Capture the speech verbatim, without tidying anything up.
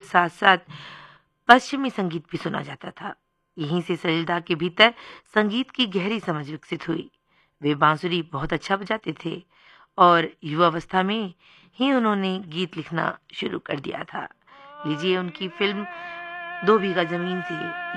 साथ साथ पश्चिमी संगीत भी सुना जाता था। यहीं से सलिलता के भीतर संगीत की गहरी समझ विकसित हुई। वे बांसुरी बहुत अच्छा बजाते थे और युवावस्था में ही उन्होंने गीत लिखना शुरू कर दिया था। लीजिए उनकी फिल्म दो बीघा जमीन से